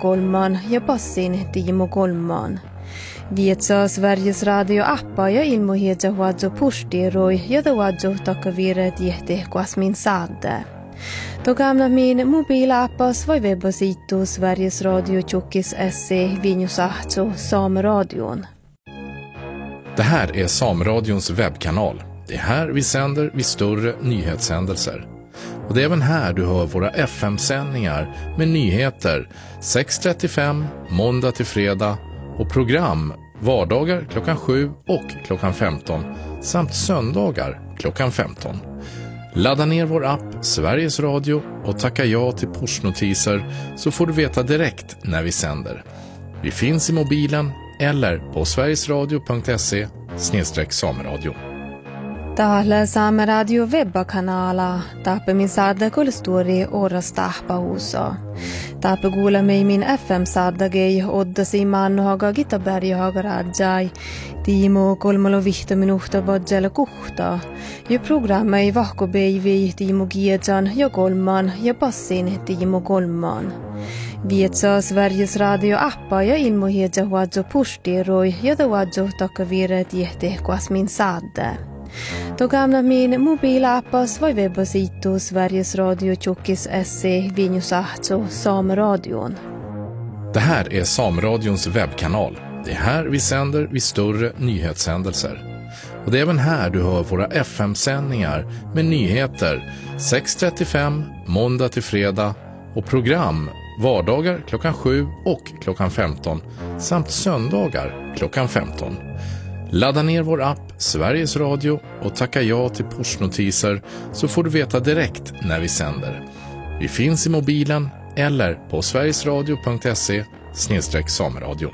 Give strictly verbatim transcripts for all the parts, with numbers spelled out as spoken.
kolman ja passin Timo kolman. Vietsaa Sveriges radio-appa ja ilmohiedza huadzo pustiroi ja huadzo takavire tihti kuasmin saadde. Togamna min mobilappas vai webbasitu Sveriges Radio Tjockis S C Vinjusahtso Sameradion. Det här är Sameradions webbkanal. Det är här vi sänder vid större nyhetshändelser. Och det är även här du hör våra F M-sändningar med nyheter sex trettiofem måndag till fredag och program vardagar klockan sju och klockan femton samt söndagar klockan femton. Ladda ner vår app Sveriges Radio och tacka ja till pushnotiser så får du veta direkt när vi sänder. Vi finns i mobilen eller på sverigesradio punkt se snedstreck sameradio. Täällä Saameradio webbakanala taappe min saadda kulstori oras tahpa huuso. Taappe kuulemme min F M-saaddagei oddasi maannohaga Gitabergiohaga rajai. Timo kolmalo vihto minuhta badjala kuhta. Ja programmei vahkobeivi Timo Giedjan ja kolman ja passin Timo kolman. Vietsaa Sveriges radio-appa ja ilmohiedza huadzo pustiroi ja huadzo takavire tihti kuasmin saadde. Togamna min mobilappas vai webbasitu Sveriges Radio Tjockis S C Vinjusahtso Sameradion. Det här är Sameradions webbkanal. Det är här vi sänder vid större nyhetshändelser. Och det är även här du hör våra F M-sändningar med nyheter sex trettiofem måndag till fredag och program vardagar klockan sju och klockan femton samt söndagar klockan femton. Ladda ner vår app Sveriges Radio och tacka ja till pushnotiser så får du veta direkt när vi sänder. Vi finns i mobilen eller på sverigesradio punkt se snedstreck sameradio.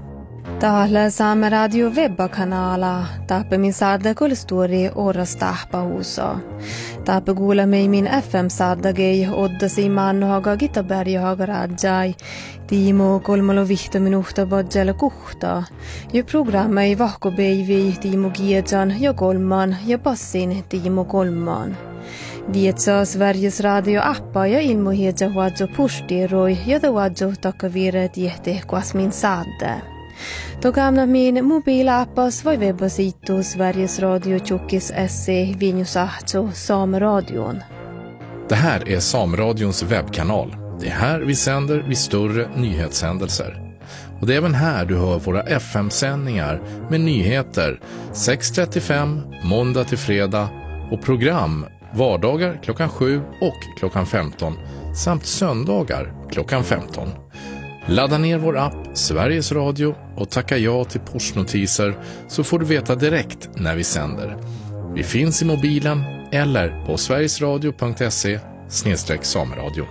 Täällä Saameradio webbakanala taappe min saadda kulstori oras tahpa huuso. Taappe kuulemme min F M-saaddagei oddasi maannohaga Gitabergiohaga rajai. Timo kolmalo vihto minuhta badjala kuhta. Ja programmei vahkobeivi Timo Giedjan ja kolman ja passin Timo kolman. Vietsaa Sveriges radio-appa ja ilmohiedza huadzo pustiroi ja huadzo takavire tihti kuasmin saadde. Togamna min mobilappas vai webbasitu Sveriges Radio Tjockis S C Vinjusahtso Sameradion. Det här är Sameradions webbkanal. Det är här vi sänder vid större nyhetshändelser. Och det är även här du hör våra F M-sändningar med nyheter sex trettiofem måndag till fredag och program vardagar klockan sju och klockan femton samt söndagar klockan femton. Ladda ner vår app Sveriges Radio och tacka ja till pushnotiser så får du veta direkt när vi sänder. Vi finns i mobilen eller på sverigesradio punkt se snedstreck sameradio.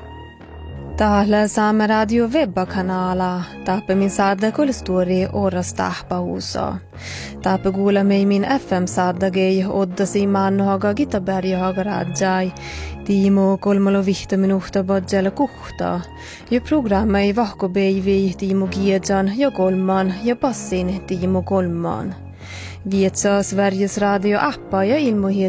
Täällä Saameradio webbakanala taappe min saadda kulstori oras tahpa huuso. Taappe kuulemme min F M-saaddagei oddasi maannohaga Gitabergiohaga rajai. Timo kolmalo vihto minuhta badjala kuhta. Ja programmei vahkobeivi Timo Giedjan ja kolman ja passin Timo kolman. Vietsaa Sveriges radio-appa ja ilmohiedza